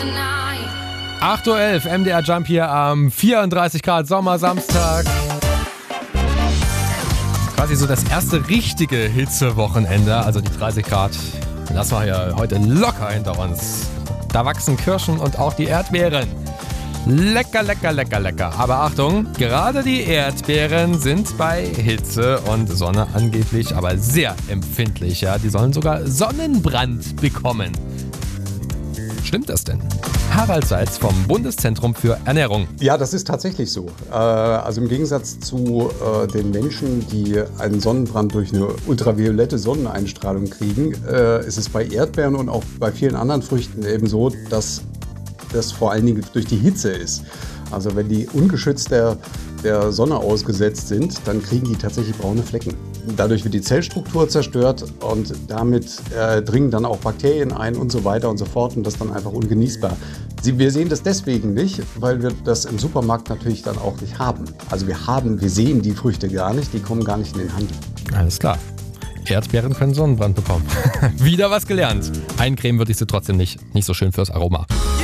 8:11 Uhr, MDR Jump hier am 34 Grad Sommersamstag. Quasi so das erste richtige Hitzewochenende, also die 30 Grad. Das war ja heute locker hinter uns. Da wachsen Kirschen und auch die Erdbeeren. Lecker, lecker, lecker, lecker. Aber Achtung, gerade die Erdbeeren sind bei Hitze und Sonne angeblich aber sehr empfindlich. Ja? Die sollen sogar Sonnenbrand bekommen. Stimmt das denn? Harald Seitz vom Bundeszentrum für Ernährung. Ja, das ist tatsächlich so. Also im Gegensatz zu den Menschen, die einen Sonnenbrand durch eine ultraviolette Sonneneinstrahlung kriegen, ist es bei Erdbeeren und auch bei vielen anderen Früchten eben so, dass das vor allen Dingen durch die Hitze ist. Also wenn die ungeschützt der Sonne ausgesetzt sind, dann kriegen die tatsächlich braune Flecken. Dadurch wird die Zellstruktur zerstört und damit dringen dann auch Bakterien ein und so weiter und so fort und das dann einfach ungenießbar. Wir sehen das deswegen nicht, weil wir das im Supermarkt natürlich dann auch nicht haben. Also wir sehen die Früchte gar nicht, die kommen gar nicht in den Handel. Alles klar. Erdbeeren können Sonnenbrand bekommen. Wieder was gelernt. Eincremen würde ich sie trotzdem nicht so schön fürs Aroma.